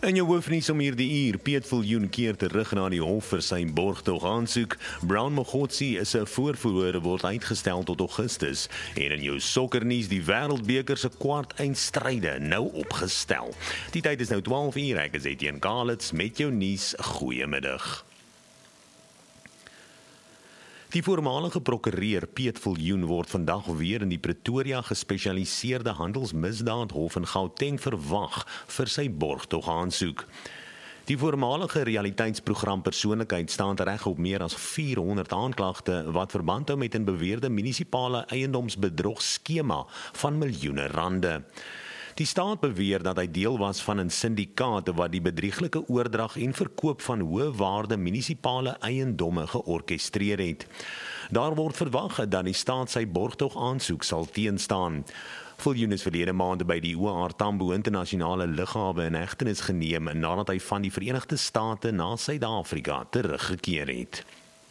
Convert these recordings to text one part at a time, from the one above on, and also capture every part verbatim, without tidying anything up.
In jou hoofnuus om hierdie uur, Piet Viljoen keer terug na die hof vir sy borgtog aansoek. Brown Mogotsi is 'n voorverhoor word uitgestel tot Augustus. En in jou sokkernuus, die Wêreldbeker se kwart eindstryde nou opgestel. Die tyd is nou twaalf uur, ek is Etienne Kalitz met jou nuus. Goeiemiddag. Die voormalige prokureur Piet Viljoen word vandag weer in die Pretoria gespesialiseerde handelsmisdaadhof in Gauteng verwag vir sy borgtog aansoek. Die voormalige realiteitsprogram persoonlikheid staan reg op meer as vierhonderd aanklagte wat verband hou met 'n beweerde munisipale eiendomsbedrog skema van miljoene rande. Die staat beweer dat hy deel was van 'n syndikaat wat die bedrieglike oordrag en verkoop van hoë waarde munisipale eiendomme georkestreer het. Daar word verwag dat die staat sy borgtog aansoek sal teenstaan. Viljoen is verlede maand by die O R Tambo internasionale lughawe in hegtenis geneem nadat hy van die Verenigde State na Suid-Afrika teruggekeer het.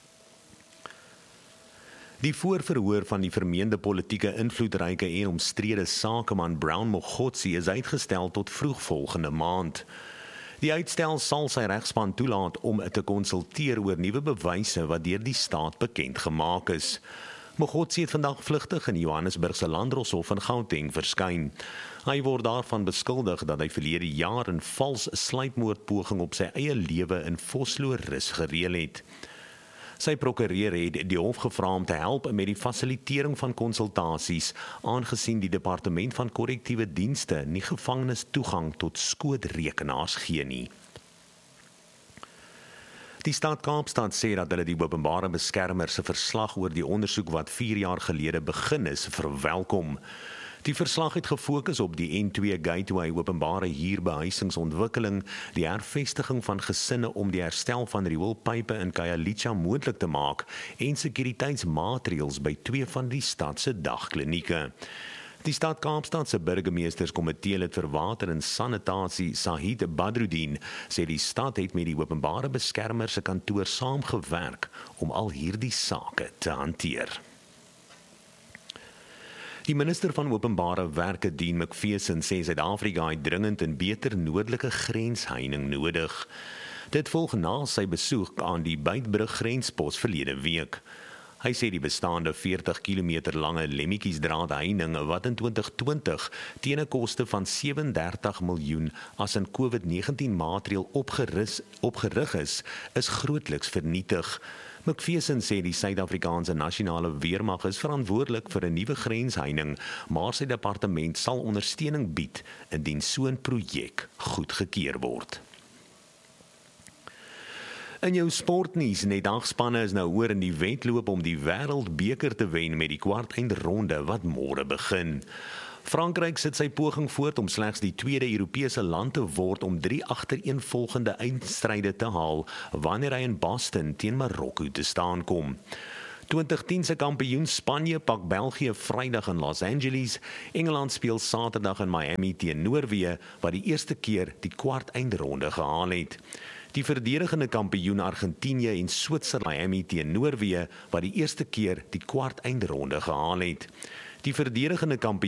Die voorverhoor van die vermeende politieke invloedryke en omstrede sakeman Brown Mogotsi is uitgestel tot vroeg volgende maand. Die uitstel sal sy regspan toelaat om te konsulteer oor nuwe bewyse wat deur die staat bekend gemaak is. Mogotsi het vandag vlugtig in Johannesburg se Landdroshof in Gauteng verskyn. Hy word daarvan beskuldig dat hy verlede jaar 'n vals sluipmoordpoging op sy eie lewe in Vosloorus gereël het. Sy prokureur het die hof gevra om te help met die fasilitering van konsultasies, aangesien die Departement van Korrektiewe Dienste nie gevangenes toegang tot skootrekenaars gee nie. Die stad Kaapstad sê dat hulle die openbare beskermer se verslag oor die ondersoek wat vier jaar gelede begin is, verwelkom. Die verslag het gefokus op die N twee Gateway openbare huurbehuisingsontwikkeling, die hervestiging van gesinne om die herstel van rioolpype in Khayelitsha moontlik te maak en sekuriteitsmaatreëls by twee van die stad se dagklinieke. Die stad Kaapstad se burgemeesterskomitee lid vir water en sanitasie, Sahid Badruddin, sê die stad het met die openbare beskermer se kantoor saamgewerk om al hierdie sake te hanteer. Die minister van Openbare Werke, Dean McPherson, sê Suid-Afrika het dringend 'n beter noordelike grensheining nodig. Dit volg na sy besoek aan die Beitbrug grenspos verlede week. Hy sê die bestaande veertig kilometer lange lemmetjiesdraad heining wat in twintig twintig teen 'n koste van sewendertig miljoen as 'n COVID negentien maatreël opgeris, opgerig is, is grootliks vernietig. McPherson sê die Suid-Afrikaanse nasionale weermag is verantwoordelik vir 'n nuwe grensheining, maar sy departement sal ondersteuning bied indien so 'n projek goedgekeur word. In jou sportnuus, net dagspanne is nou oor in die wedloop om die Wêreldbeker te wen met die kwartfinale wat môre begin. Frankryk sit sy poging voort om slegs die tweede Europese land te word om drie agtereenvolgende eindstryde te haal wanneer hy in Boston teen Marokko te staan kom. twintig tien se kampioen Spanje pak België Vrydag in Los Angeles. Engeland speel Saterdag in Miami teen Noorwe wat die eerste keer die kwartfinale gehaal het. Die verdedigende kampioen Argentinië en Switserland Miami teen Noorwe wat die eerste keer die kwartfinale gehaal het. Die verdedigende kampioen